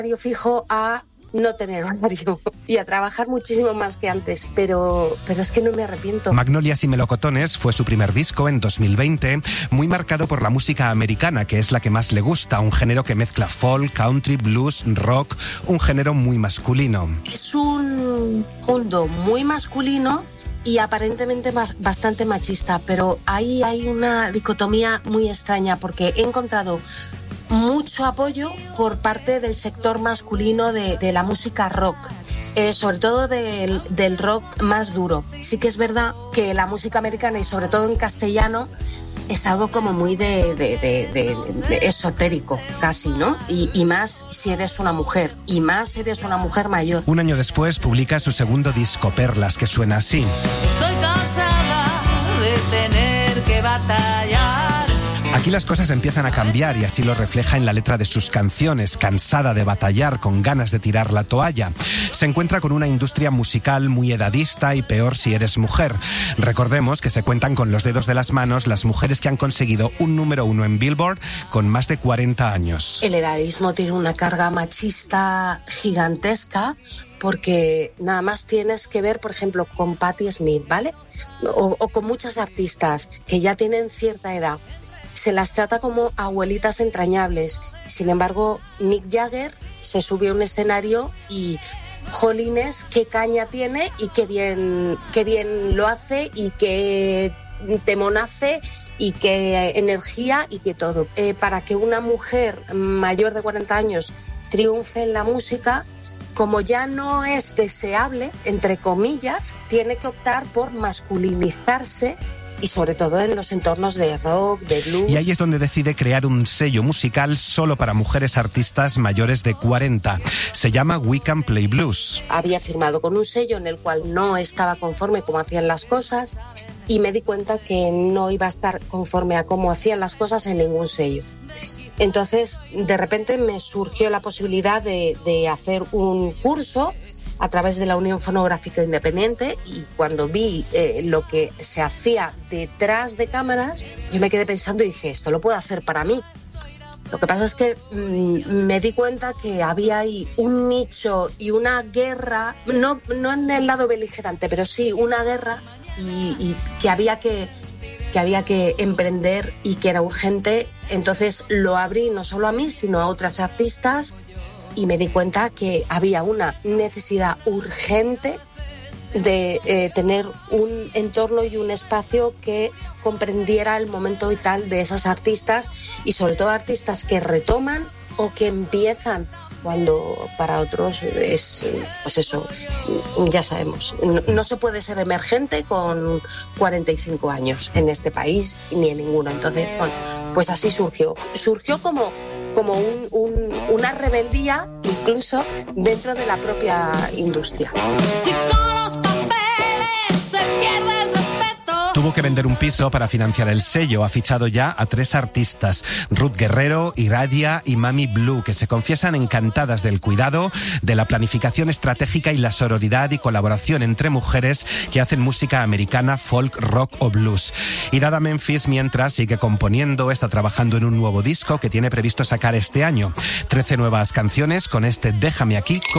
fijo a no tener horario y a trabajar muchísimo más que antes, pero es que no me arrepiento. Magnolias y Melocotones fue su primer disco en 2020, muy marcado por la música americana, que es la que más le gusta, un género que mezcla folk, country, blues, rock, un género muy masculino. Es un mundo muy masculino y aparentemente bastante machista, pero ahí hay una dicotomía muy extraña, porque he encontrado mucho apoyo por parte del sector masculino de la música rock, sobre todo del rock más duro. Sí que es verdad que la música americana, y sobre todo en castellano, es algo como muy de esotérico, casi, ¿no? Y más si eres una mujer, y más si eres una mujer mayor. Un año después publica su segundo disco, Perlas, que suena así. Estoy cansada de tener que batallar. Aquí las cosas empiezan a cambiar y así lo refleja en la letra de sus canciones, cansada de batallar, con ganas de tirar la toalla. Se encuentra con una industria musical muy edadista y peor si eres mujer. Recordemos que se cuentan con los dedos de las manos las mujeres que han conseguido un número 1 en Billboard con más de 40 años. El edadismo tiene una carga machista gigantesca, porque nada más tienes que ver, por ejemplo, con Patti Smith, ¿vale? O con muchas artistas que ya tienen cierta edad. Se las trata como abuelitas entrañables. Sin embargo, Mick Jagger se sube a un escenario y, jolines, qué caña tiene y qué bien lo hace y qué temón hace y qué energía y qué todo. Para que una mujer mayor de 40 años triunfe en la música, como ya no es deseable, entre comillas, tiene que optar por masculinizarse, y sobre todo en los entornos de rock, de blues. Y ahí es donde decide crear un sello musical solo para mujeres artistas mayores de 40. Se llama We Can Play Blues. Había firmado con un sello en el cual no estaba conforme cómo hacían las cosas, y me di cuenta que no iba a estar conforme a cómo hacían las cosas en ningún sello. Entonces, de repente me surgió la posibilidad de hacer un curso a través de la Unión Fonográfica Independiente, y cuando vi lo que se hacía detrás de cámaras, yo me quedé pensando y dije, esto lo puedo hacer para mí. Lo que pasa es que me di cuenta que había ahí un nicho y una guerra, no en el lado beligerante, pero sí una guerra, y que había que emprender y que era urgente. Entonces lo abrí no solo a mí, sino a otras artistas, y me di cuenta que había una necesidad urgente de tener un entorno y un espacio que comprendiera el momento vital de esas artistas, y sobre todo artistas que retoman o que empiezan cuando para otros es, pues eso, ya sabemos, no se puede ser emergente con 45 años en este país ni en ninguno. Entonces, bueno, pues así surgió como una rebeldía incluso dentro de la propia industria. Si con los papeles se pierde el respeto. Tuvo que vender un piso para financiar el sello. Ha fichado ya a 3 artistas, Ruth Guerrero, Iradia y Mami Blue, que se confiesan encantadas del cuidado, de la planificación estratégica y la sororidad y colaboración entre mujeres que hacen música americana, folk, rock o blues. Y Dada Memphis, mientras, sigue componiendo, está trabajando en un nuevo disco que tiene previsto sacar este año. 13 nuevas canciones con este Déjame aquí.